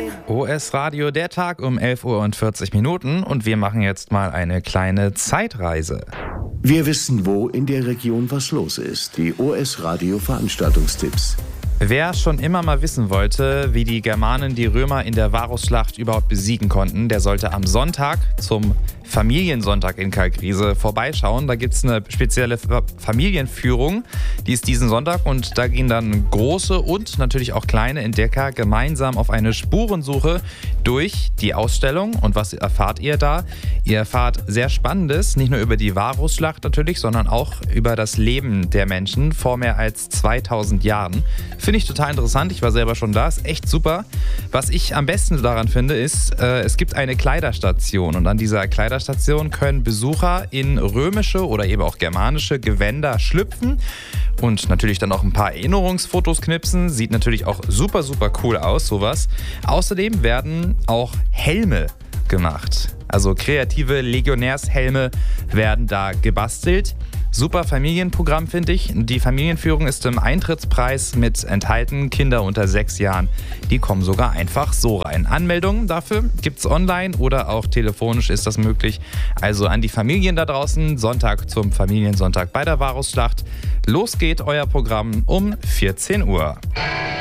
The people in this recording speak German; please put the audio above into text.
OS Radio, der Tag um 11 Uhr und 40 Minuten und wir machen jetzt mal eine kleine Zeitreise. Wir wissen, wo in der Region was los ist. Die OS Radio Veranstaltungstipps. Wer schon immer mal wissen wollte, wie die Germanen die Römer in der Varusschlacht überhaupt besiegen konnten, der sollte am Sonntag zum Familiensonntag in Kalkriese vorbeischauen. Da gibt es eine spezielle Familienführung, die ist diesen Sonntag und da gehen dann große und natürlich auch kleine Entdecker gemeinsam auf eine Spurensuche durch die Ausstellung. Und was erfahrt ihr da? Ihr erfahrt sehr Spannendes, nicht nur über die Varusschlacht natürlich, sondern auch über das Leben der Menschen vor mehr als 2000 Jahren. Finde ich total interessant, ich war selber schon da, ist echt super. Was ich am besten daran finde, ist, es gibt eine Kleiderstation und an dieser Kleiderstation können Besucher in römische oder eben auch germanische Gewänder schlüpfen und natürlich dann auch ein paar Erinnerungsfotos knipsen. Sieht natürlich auch super, super cool aus, sowas. Außerdem werden auch Helme gemacht. Also kreative Legionärshelme werden da gebastelt. Super Familienprogramm, finde ich. Die Familienführung ist im Eintrittspreis mit enthalten. Kinder unter 6 Jahren, die kommen sogar einfach so rein. Anmeldungen dafür gibt es online oder auch telefonisch ist das möglich. Also an die Familien da draußen, Sonntag zum Familiensonntag bei der Varusschlacht. Los geht euer Programm um 14 Uhr.